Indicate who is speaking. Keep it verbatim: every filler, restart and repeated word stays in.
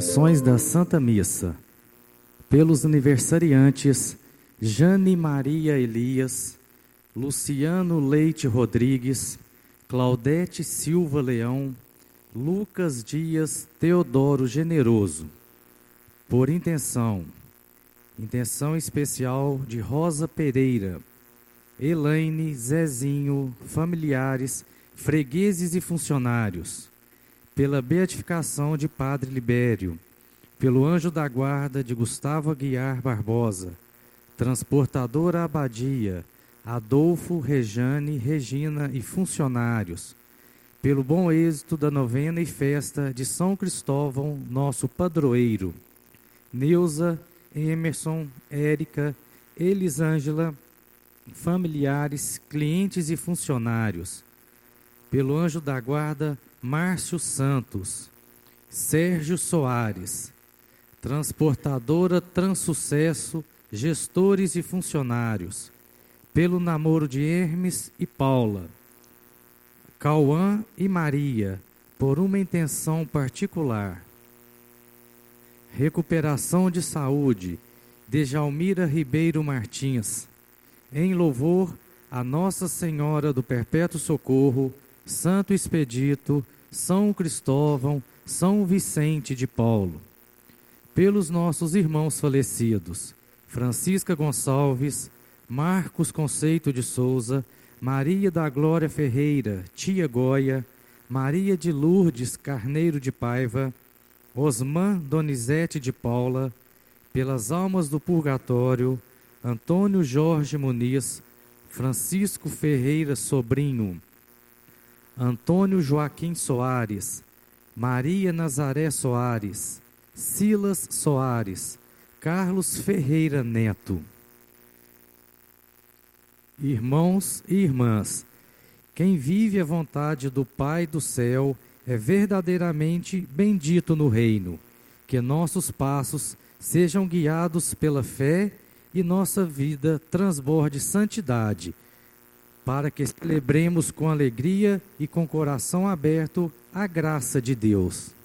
Speaker 1: Intenções da Santa Missa. Pelos aniversariantes Jane Maria Elias, Luciano Leite Rodrigues, Claudete Silva Leão, Lucas Dias Teodoro Generoso. Por intenção, intenção especial de Rosa Pereira, Elaine, Zezinho, familiares, fregueses e funcionários. Pela beatificação de Padre Libério, pelo anjo da guarda de Gustavo Aguiar Barbosa, transportadora Abadia, Adolfo, Rejane, Regina e funcionários, pelo bom êxito da novena e festa de São Cristóvão, nosso padroeiro, Neuza, Emerson, Érica, Elisângela, familiares, clientes e funcionários, pelo anjo da guarda Márcio Santos, Sérgio Soares, transportadora Transsucesso, gestores e funcionários, pelo namoro de Hermes e Paula, Cauã e Maria, por uma intenção particular. Recuperação de saúde de Jalmira Ribeiro Martins, em louvor a Nossa Senhora do Perpétuo Socorro, Santo Expedito, São Cristóvão, São Vicente de Paulo. Pelos nossos irmãos falecidos, Francisca Gonçalves, Marcos Conceito de Souza, Maria da Glória Ferreira, Tia Goia, Maria de Lourdes Carneiro de Paiva, Osman Donizete de Paula, pelas almas do purgatório, Antônio Jorge Muniz, Francisco Ferreira Sobrinho, Antônio Joaquim Soares, Maria Nazaré Soares, Silas Soares, Carlos Ferreira Neto. Irmãos e irmãs, quem vive a vontade do Pai do céu é verdadeiramente bendito no reino. Que nossos passos sejam guiados pela fé e nossa vida transborde santidade, para que celebremos com alegria e com coração aberto a graça de Deus.